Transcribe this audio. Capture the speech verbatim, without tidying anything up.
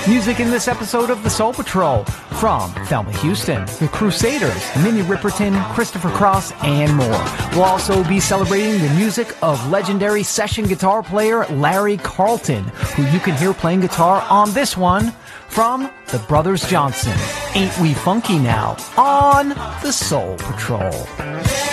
Music in this episode of The Soul Patrol from Thelma Houston, The Crusaders, Minnie Riperton, Christopher Cross, and more. We'll also be celebrating the music of legendary session guitar player Larry Carlton, who you can hear playing guitar on this one from the Brothers Johnson. Ain't We Funky Now on The Soul Patrol.